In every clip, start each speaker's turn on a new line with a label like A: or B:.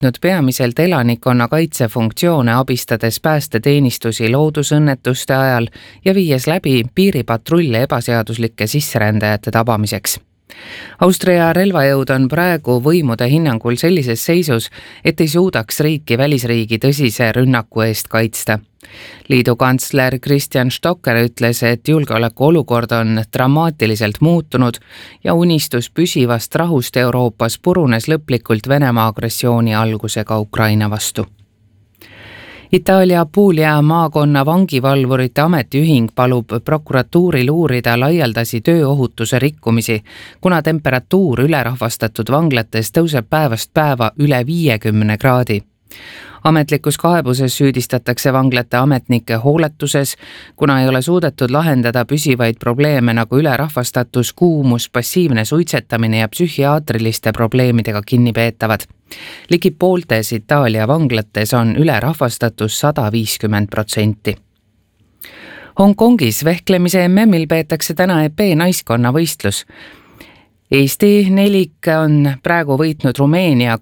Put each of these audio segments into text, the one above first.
A: peamiselt elanikkonna kaitsefunktsioone, abistades päästeteenistusi loodusõnnetuste ajal ja viies läbi piiripatrulle ebaseaduslike sisserändajate tabamiseks. Austria relvajõud on praegu võimude hinnangul sellises seisus, et ei suudaks riiki välisriigi tõsise rünnaku eest kaitsta. Liidu kantsler Christian Stocker ütles, et julgeolekuolukord on dramaatiliselt muutunud ja unistus püsivast rahust Euroopas purunes lõplikult Venemaa agressiooni algusega Ukraina vastu. Itaalia Puglia maakonna vangivalvurite ametiühing palub prokuratuuril uurida laialdasi tööohutuse rikkumisi, kuna temperatuur ülerahvastatud vanglates tõuseb päevast päeva üle 50 kraadi. Ametlikus kaebuses süüdistatakse vanglate ametnike hooletuses, kuna ei ole suudetud lahendada püsivaid probleeme nagu ülerahvastatus, kuumus, passiivne suitsetamine ja psühhiaatriliste probleemidega kinnipeetavad. Ligi pooltes Itaalia vanglates on ülerahvastatus 150%. Hongkongis vehklemise MM-il peetakse täna EP naiskonna võistlus. Eesti nelik on praegu võitnud Rumeenia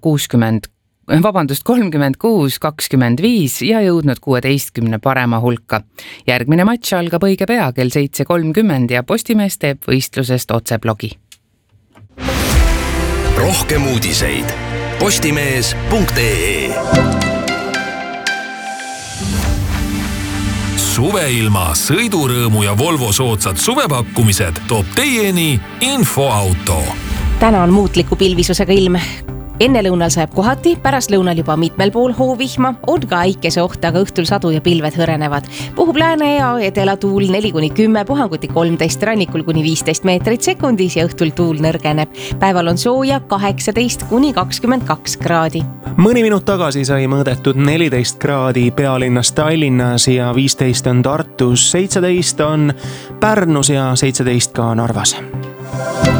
A: 36-25 ja jõudnud 16 parema hulka. Järgmine matš algab õige pea kell 7:30 ja Postimees teeb võistlusest otseblogi.
B: Rohkem uudiseid postimees.ee. Suveilma, sõidurõõmu ja Volvo soodsad suvepakkumised toob teieni Infoauto.
C: Täna on muutliku pilvisusega ilm. Enne lõunal sajab kohati, pärast lõunal juba mitmel pool hoovihma, on ka äikese oht, aga õhtul sadu ja pilved hõrenevad. Puhub lääne ja edelatuul 4-10, puhanguti 13, rannikul kuni 15 meetrit sekundis ja õhtul tuul nõrgeneb. Päeval on sooja 18-22 kraadi.
D: Mõni minut tagasi sai mõõdetud 14 kraadi pealinnas Tallinnas ja 15 on Tartus, 17 on Pärnus ja 17 ka Narvas.